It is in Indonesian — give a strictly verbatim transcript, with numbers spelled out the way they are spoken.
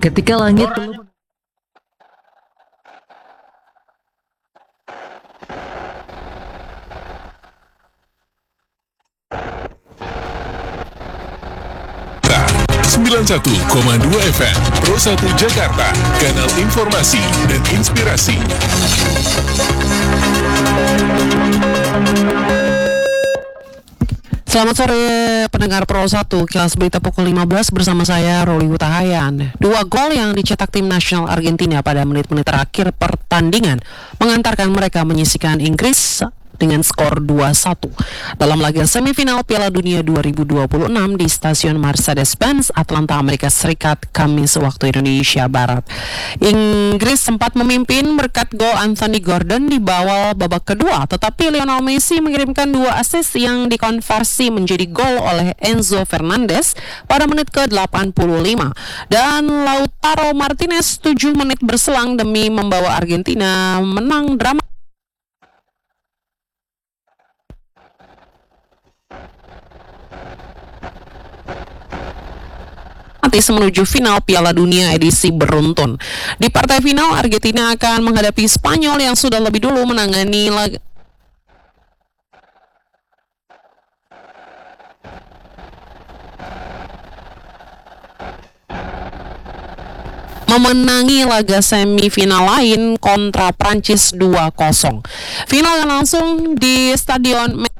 Ketika langit belum sembilan puluh satu koma dua F M Pro satu Jakarta, kanal informasi dan inspirasi. Selamat sore pendengar Pro satu, Kilas Berita pukul lima belas bersama saya Roli Hutahayan. Dua gol yang dicetak tim nasional Argentina pada menit-menit terakhir pertandingan mengantarkan mereka menyisihkan Inggris dengan skor dua satu dalam laga semifinal Piala Dunia dua ribu dua puluh enam di stasiun Mercedes-Benz, Atlanta, Amerika Serikat, Kamis waktu Indonesia Barat. Inggris sempat memimpin berkat gol Anthony Gordon di bawah babak kedua, tetapi Lionel Messi mengirimkan dua assist yang dikonversi menjadi gol oleh Enzo Fernandez pada menit ke delapan puluh lima, dan Lautaro Martinez tujuh menit berselang demi membawa Argentina menang drama menuju final Piala Dunia edisi beruntun. Di partai final, Argentina akan menghadapi Spanyol yang sudah lebih dulu menangani laga memenangi laga semifinal lain kontra Prancis dua kosong. Final yang langsung di Stadion